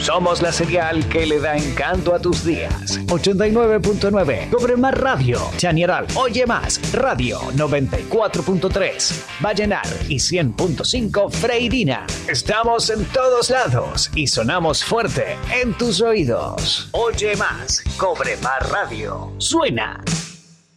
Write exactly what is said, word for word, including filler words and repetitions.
Somos la señal que le da encanto a tus días. ochenta y nueve punto nueve Cobre Más Radio. Chañaral Oye Más Radio. noventa y cuatro punto tres Vallenar y cien punto cinco Freirina. Estamos en todos lados y sonamos fuerte en tus oídos. Oye Más. Cobre Más Radio. Suena